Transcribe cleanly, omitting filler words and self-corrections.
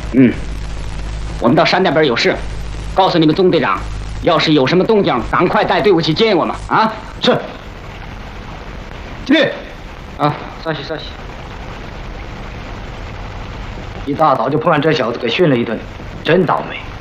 嗯，我们到山那边有事，告诉你们宗队长，要是有什么动静，赶快带队伍去接应我们啊！ 是。去。 啊，稍息稍息。 一大早就碰上这小子，给训了一顿，真倒霉。